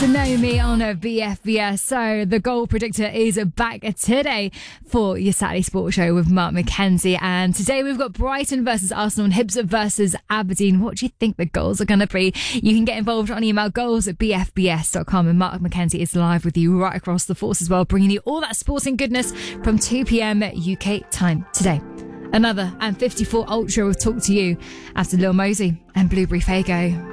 Know me on a BFBS. So the goal predictor is back today for your Saturday Sports Show with Mark McKenzie. And today we've got Brighton versus Arsenal and Hibs versus Aberdeen. What do you think the goals are going to be? You can get involved on email goals@bfbs.com. And Mark McKenzie is live with you right across the force as well, bringing you all that sporting goodness from 2 p.m. UK time today. Another and 54 Ultra will talk to you after Lil Mosey and Blueberry Faygo.